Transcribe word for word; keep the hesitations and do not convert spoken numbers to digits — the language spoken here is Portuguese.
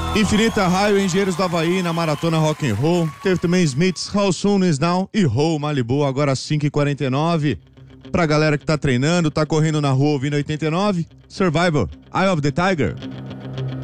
Infinita Raio, Engenheiros do Havaí na Maratona Rock and Roll. Teve também Smiths, How Soon Is Now e Roll Malibu, agora às cinco e quarenta e nove. Pra galera que tá treinando, tá correndo na rua ouvindo oitenta e nove, Survivor, Eye of the Tiger.